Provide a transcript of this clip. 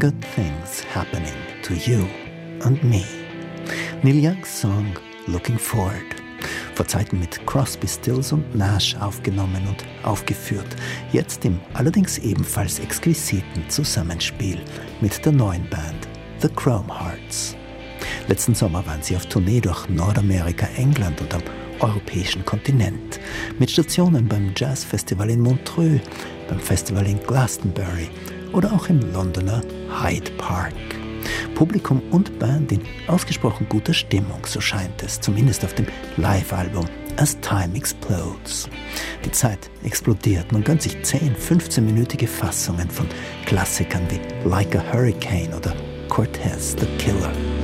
Good Things Happening to You and Me. Neil Youngs Song Looking Forward. Vor Zeiten mit Crosby, Stills und Nash aufgenommen und aufgeführt. Jetzt im allerdings ebenfalls exquisiten Zusammenspiel mit der neuen Band The Chrome Hearts. Letzten Sommer waren sie auf Tournee durch Nordamerika, England und am europäischen Kontinent. Mit Stationen beim Jazzfestival in Montreux, beim Festival in Glastonbury oder auch im Londoner Hyde Park. Publikum und Band in ausgesprochen guter Stimmung, so scheint es, zumindest auf dem Live-Album As Time Explodes. Die Zeit explodiert, man gönnt sich 10-, 15-minütige Fassungen von Klassikern wie Like a Hurricane oder Cortez the Killer.